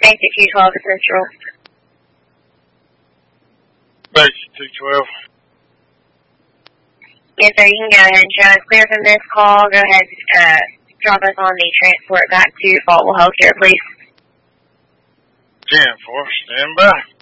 Basic 212 Central. Basic 212. Yes, sir, you can go ahead and show us clear from this call. Go ahead and drop us on the transport back to Faultville Healthcare, please. 10-4, stand by.